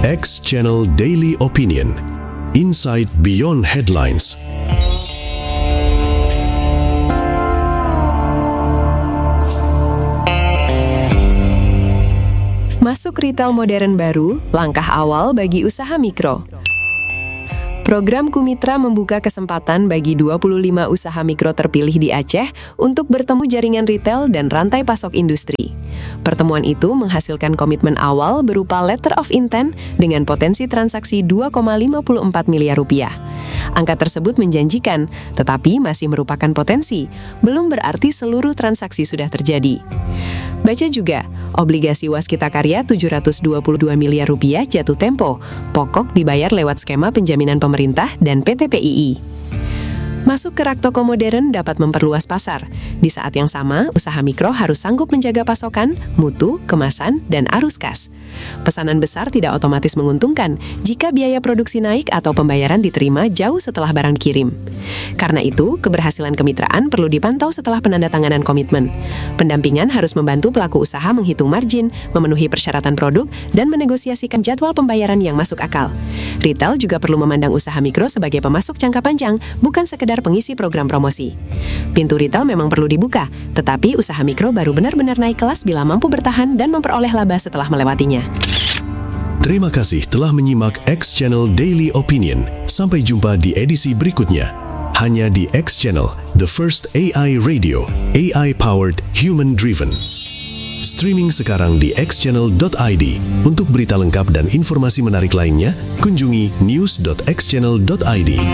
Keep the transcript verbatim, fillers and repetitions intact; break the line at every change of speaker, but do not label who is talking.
X Channel Daily Opinion. Insight Beyond Headlines.
Masuk retail modern baru, langkah awal bagi usaha mikro. Program Kumitra membuka kesempatan bagi dua puluh lima usaha mikro terpilih di Aceh untuk bertemu jaringan retail dan rantai pasok industri. Pertemuan itu menghasilkan komitmen awal berupa letter of intent dengan potensi transaksi dua koma lima empat miliar rupiah. Angka tersebut menjanjikan, tetapi masih merupakan potensi, belum berarti seluruh transaksi sudah terjadi. Baca juga, obligasi Waskita Karya tujuh ratus dua puluh dua miliar rupiah jatuh tempo, pokok dibayar lewat skema penjaminan pemerintah dan P T P I I. Masuk ke rak toko modern dapat memperluas pasar. Di saat yang sama, usaha mikro harus sanggup menjaga pasokan, mutu, kemasan, dan arus kas. Pesanan besar tidak otomatis menguntungkan jika biaya produksi naik atau pembayaran diterima jauh setelah barang dikirim. Karena itu, keberhasilan kemitraan perlu dipantau setelah penandatanganan komitmen. Pendampingan harus membantu pelaku usaha menghitung margin, memenuhi persyaratan produk, dan menegosiasikan jadwal pembayaran yang masuk akal. Retail juga perlu memandang usaha mikro sebagai pemasok jangka panjang, bukan sekedar pengisi program promosi. Pintu retail memang perlu dibuka, tetapi usaha mikro baru benar-benar naik kelas bila mampu bertahan dan memperoleh laba setelah melewatinya.
Terima kasih telah menyimak X Channel Daily Opinion. Sampai jumpa di edisi berikutnya. Hanya di X Channel, the first A I radio, A I-powered, human-driven. Streaming sekarang di x channel dot i d. Untuk berita lengkap dan informasi menarik lainnya, kunjungi news dot x channel dot i d.